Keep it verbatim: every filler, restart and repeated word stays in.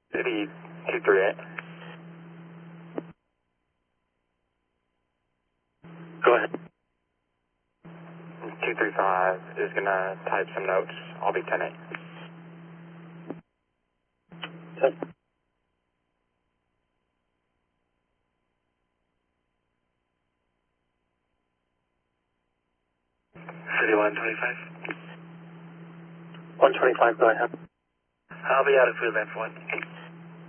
City two three eight. Go ahead. two three five is going to type some notes. I'll be ten eight. ten. City one twenty-five. one twenty-five, go ahead. I'll be out of field length one.